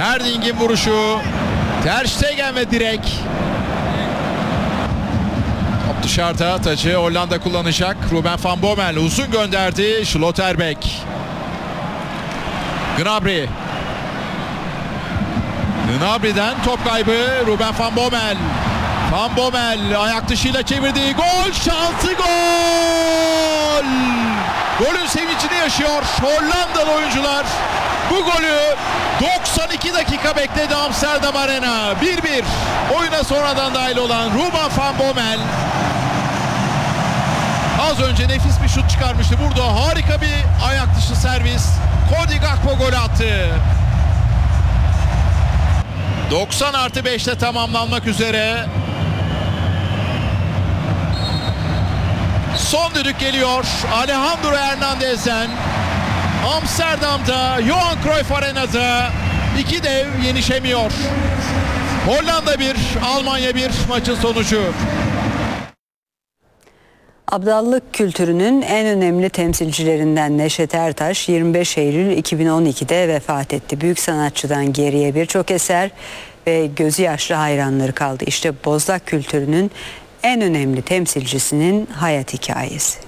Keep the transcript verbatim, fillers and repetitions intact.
Erding'in vuruşu. Ter Stegen ve direk. Top dışarıda, tacı Hollanda kullanacak. Ruben van Bommel uzun gönderdi. Schlotterbeck. Gnabry. Gnabry'den top kaybı. Ruben van Bommel. Van Bommel ayak dışıyla çevirdiği gol şansı, gol! Golün sevincini yaşıyor Hollandalı oyuncular. Bu golü doksan iki dakika bekledi Amsterdam Arena. bir bir. Oyuna sonradan dahil olan Ruben van Bommel. Az önce nefis bir şut çıkarmıştı. Burada harika bir ayak dışı servis. Cody Gakpo gol attı. doksan artı beşte tamamlanmak üzere. Son düdük geliyor Alejandro Hernandez'den. Amsterdam'da Johan Cruyff Arena'da iki dev yenişemiyor. Hollanda bir, Almanya bir maçın sonucu. Abdallık kültürünün en önemli temsilcilerinden Neşet Ertaş yirmi beş Eylül iki bin on ikide vefat etti. Büyük sanatçıdan geriye birçok eser ve gözü yaşlı hayranları kaldı. İşte Bozlak kültürünün en önemli temsilcisinin hayat hikayesi.